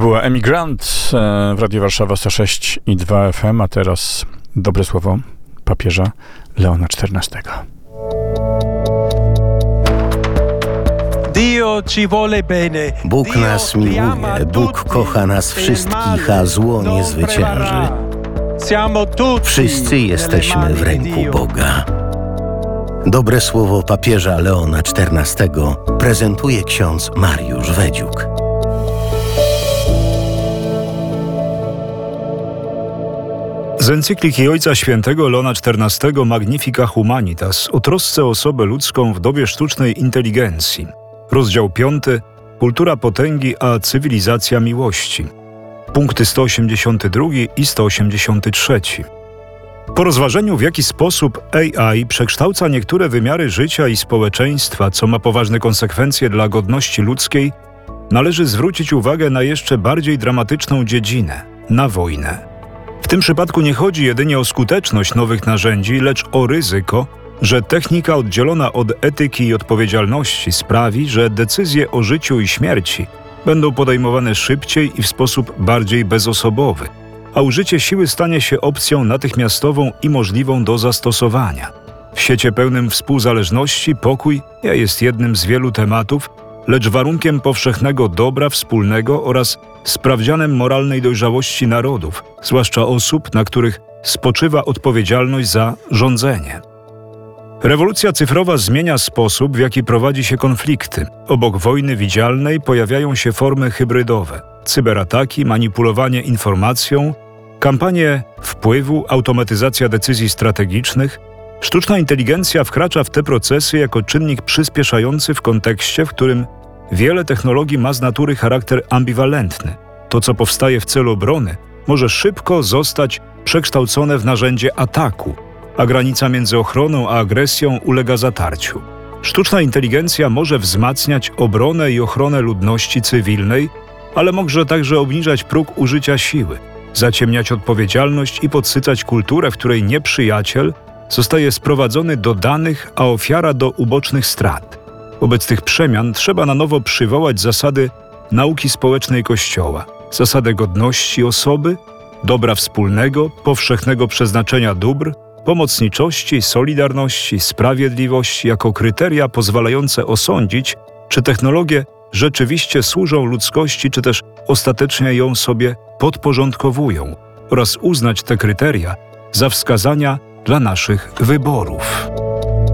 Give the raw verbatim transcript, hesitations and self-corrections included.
była Emigrant w Radiu Warszawa sto sześć i dwa F M, a teraz dobre słowo papieża Leona czternastego. Bóg nas miłuje, Bóg kocha nas wszystkich, a zło nie zwycięży. Wszyscy jesteśmy w ręku Boga. Dobre słowo papieża Leona czternastego prezentuje ksiądz Mariusz Wedziuk. Z encykliki Ojca Świętego Leona czternastego Magnifica Humanitas o trosce o osobę ludzką w dobie sztucznej inteligencji. Rozdział piąty. Kultura potęgi a cywilizacja miłości. Punkty sto osiemdziesiąty drugi i sto osiemdziesiąty trzeci. Po rozważeniu, w jaki sposób A I przekształca niektóre wymiary życia i społeczeństwa, co ma poważne konsekwencje dla godności ludzkiej, należy zwrócić uwagę na jeszcze bardziej dramatyczną dziedzinę – na wojnę. W tym przypadku nie chodzi jedynie o skuteczność nowych narzędzi, lecz o ryzyko, że technika oddzielona od etyki i odpowiedzialności sprawi, że decyzje o życiu i śmierci będą podejmowane szybciej i w sposób bardziej bezosobowy, a użycie siły stanie się opcją natychmiastową i możliwą do zastosowania. W świecie pełnym współzależności pokój nie jest jednym z wielu tematów, lecz warunkiem powszechnego dobra wspólnego oraz sprawdzianem moralnej dojrzałości narodów, zwłaszcza osób, na których spoczywa odpowiedzialność za rządzenie. Rewolucja cyfrowa zmienia sposób, w jaki prowadzi się konflikty. Obok wojny widzialnej pojawiają się formy hybrydowe. Cyberataki, manipulowanie informacją, kampanie wpływu, automatyzacja decyzji strategicznych. Sztuczna inteligencja wkracza w te procesy jako czynnik przyspieszający w kontekście, w którym wiele technologii ma z natury charakter ambiwalentny. To, co powstaje w celu obrony, może szybko zostać przekształcone w narzędzie ataku, a granica między ochroną a agresją ulega zatarciu. Sztuczna inteligencja może wzmacniać obronę i ochronę ludności cywilnej, ale może także obniżać próg użycia siły, zaciemniać odpowiedzialność i podsycać kulturę, w której nieprzyjaciel zostaje sprowadzony do danych, a ofiara do ubocznych strat. Wobec tych przemian trzeba na nowo przywołać zasady nauki społecznej Kościoła, zasadę godności osoby, dobra wspólnego, powszechnego przeznaczenia dóbr, pomocniczości, solidarności, sprawiedliwości jako kryteria pozwalające osądzić, czy technologie rzeczywiście służą ludzkości, czy też ostatecznie ją sobie podporządkowują, oraz uznać te kryteria za wskazania dla naszych wyborów.